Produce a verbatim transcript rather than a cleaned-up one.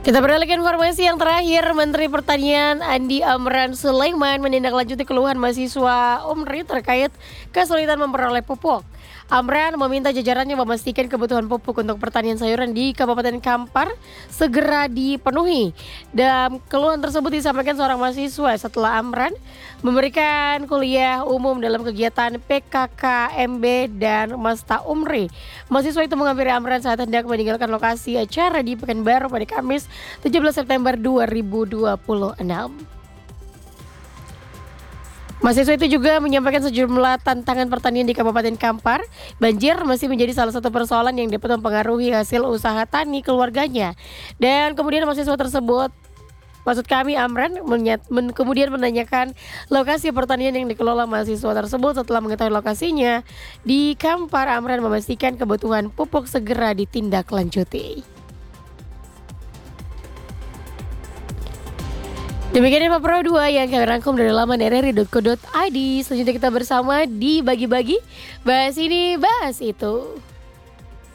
Kita beralih ke informasi yang terakhir, Menteri Pertanian Andi Amran Sulaiman menindaklanjuti keluhan mahasiswa UMRI terkait kesulitan memperoleh pupuk. Amran meminta jajarannya memastikan kebutuhan pupuk untuk pertanian sayuran di Kabupaten Kampar segera dipenuhi. Dan keluhan tersebut disampaikan seorang mahasiswa setelah Amran memberikan kuliah umum dalam kegiatan P K K M B dan Masta UMRI. Mahasiswa itu menghampiri Amran saat hendak meninggalkan lokasi acara di Pekanbaru pada Kamis tujuh belas September dua ribu dua puluh enam. Mahasiswa itu juga menyampaikan sejumlah tantangan pertanian di Kabupaten Kampar. Banjir masih menjadi salah satu persoalan yang dapat mempengaruhi hasil usaha tani keluarganya. Dan kemudian mahasiswa tersebut, maksud kami Amran, menyat, men, kemudian menanyakan lokasi pertanian yang dikelola mahasiswa tersebut. Setelah mengetahui lokasinya di Kampar, Amran memastikan kebutuhan pupuk segera ditindaklanjuti. Demikian Info Pro dua yang kami rangkum dari laman r r i dot co dot i d. Selanjutnya kita bersama di Bagi-Bagi. Bahas ini, bahas itu.